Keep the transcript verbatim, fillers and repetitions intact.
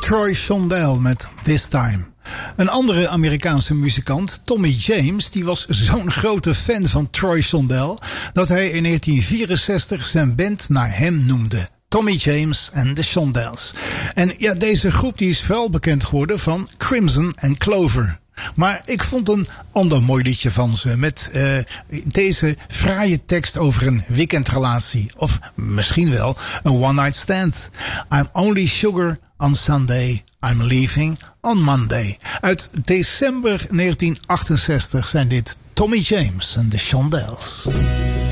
Troy Shondell met This Time. Een andere Amerikaanse muzikant, Tommy James, die was zo'n grote fan van Troy Shondell dat hij in negentien vierenzestig zijn band naar hem noemde. Tommy James en de Shondells. En ja, deze groep die is vooral bekend geworden van Crimson and Clover. Maar ik vond een ander mooi liedje van ze met uh, deze fraaie tekst over een weekendrelatie. Of misschien wel een one night stand. I'm only sugar on Sunday, I'm leaving on Monday. Uit december negentien achtenzestig zijn dit Tommy James en de Shondells.